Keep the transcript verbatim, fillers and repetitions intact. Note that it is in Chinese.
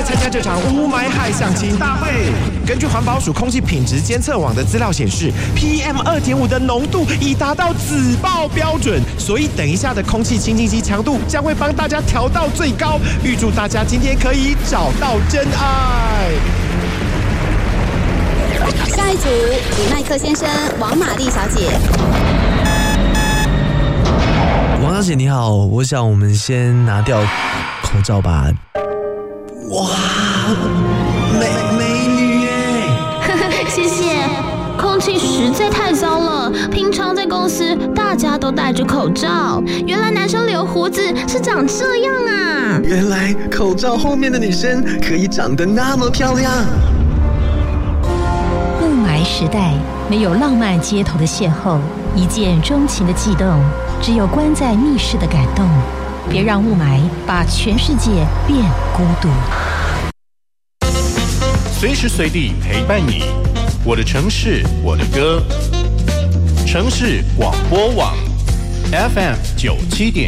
参加这场雾霾害相亲大会。根据环保署空气品质监测网的资料显示 ，P M 二点五 的浓度已达到紫爆标准，所以等一下的空气清净机强度将会帮大家调到最高。预祝大家今天可以找到真爱。 下一组，李麦克先生、王玛丽小姐。 王小姐你好，我想我们先拿掉口罩吧。哇，美美女耶！ 谢谢。空气实在太糟了，平常在公司大家都戴着口罩，原来男生留胡子是长这样啊！ 原来口罩后面的女生可以长得那么漂亮。 雾霾时代，没有浪漫街头的邂逅，一见钟情的悸动，只有关在密室的感动。别让雾霾把全世界变孤独。 随时随地陪伴你，我的城市，我的歌。城市广播网 F M 九七点。